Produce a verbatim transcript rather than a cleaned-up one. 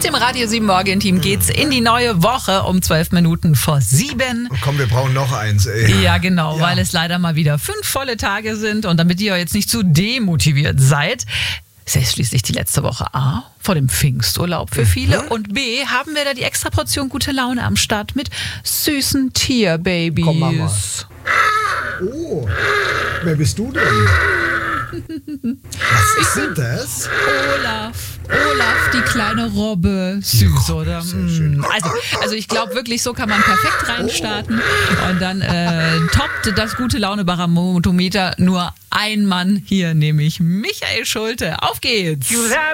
Mit dem Radio sieben Morgen-Team geht's in die neue Woche um zwölf Minuten vor sieben. Oh, komm, wir brauchen noch eins, ey. Ja, genau, Ja. weil es leider mal wieder fünf volle Tage sind und damit ihr jetzt nicht zu demotiviert seid, ist ja schließlich die letzte Woche A vor dem Pfingsturlaub für viele und B haben wir da die extra Portion gute Laune am Start mit süßen Tierbabys. Komm, Mama. Oh, wer bist du denn? Was ist denn das? Olaf, Olaf, die kleine Robbe. Süß, Ja, oder? sehr schön. Mm. Also, also ich glaube wirklich, so kann man perfekt reinstarten. Und dann äh, toppt das gute Laune-Barometer nur ein Mann hier, nämlich Michael Schulte. Auf geht's!